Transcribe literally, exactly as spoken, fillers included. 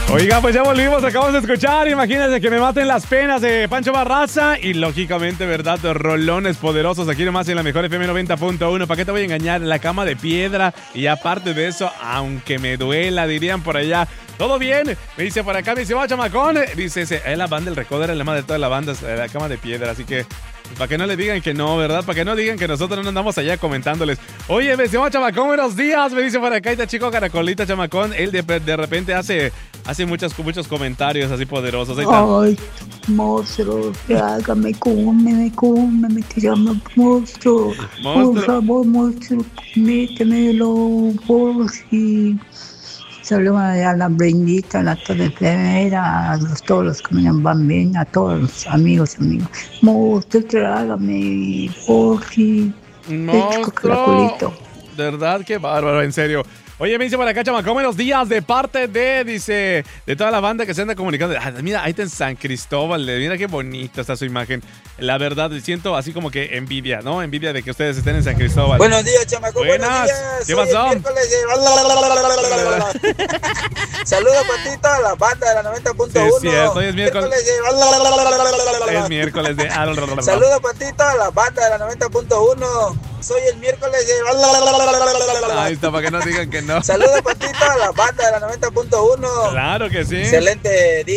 Oiga, pues ya volvimos, acabamos de escuchar. Imagínense que me maten las penas de Pancho Barraza. Y lógicamente, ¿verdad? Rolones poderosos aquí nomás en la mejor F M noventa punto uno. ¿Para qué te voy a engañar? La cama de piedra. Y aparte de eso, aunque me duela, dirían por allá. ¿Todo bien? Me dice por acá, me dice, va, chamacón. Dice, es la banda, el recoder, el lema de toda la banda, la cama de piedra. Así que, para que no le digan que no, ¿verdad? Para que no digan que nosotros no andamos allá comentándoles. Oye, me dice, chamacón, buenos días. Me dice por acá, este chico caracolita, chamacón. Él de, de repente hace, hace muchos, muchos comentarios así poderosos. Ahí está. Ay, monstruo, hágame, cómeme, cómeme, te llamo monstruo. Monstruo. Por favor, monstruo, métemelo, por si. Saludos a la Brindita, a la Torre enfermera, a los, todos los que me llaman bien, a todos los amigos, amigos. Monstruo, trágame, por si. Monstruo. De verdad, qué bárbaro, en serio. Oye, me dice por acá, chamacón, buenos días, de parte de, dice, de toda la banda que se anda comunicando. Ah, mira, ahí está en San Cristóbal, mira qué bonita está su imagen. La verdad, siento así como que envidia, ¿no? Envidia de que ustedes estén en San Cristóbal. Buenos días, chamacón, buenas buenos días. ¿Qué pasó? Saludos, Patito, a la banda de la noventa punto uno. Sí, es cierto, hoy es miércoles. Es miércoles de... Saludos, Patito, a la banda de la noventa punto uno. Soy el miércoles de... Ahí está, para que no digan que no. Saludos, Patito, a la banda de la noventa punto uno. Claro que sí. Excelente día.